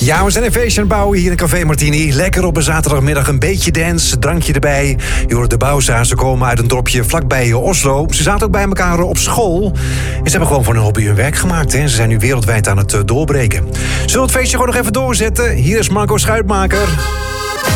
Ja, we zijn een feestje aan het bouwen hier in Café Martini. Lekker op een zaterdagmiddag een beetje dance, drankje erbij. Je hoort de Bouwza's, ze komen uit een dorpje vlakbij Oslo. Ze zaten ook bij elkaar op school. En ze hebben gewoon van hun hobby hun werk gemaakt. Hè. Ze zijn nu wereldwijd aan het doorbreken. Zullen we het feestje gewoon nog even doorzetten? Hier is Marco Schuitmaker.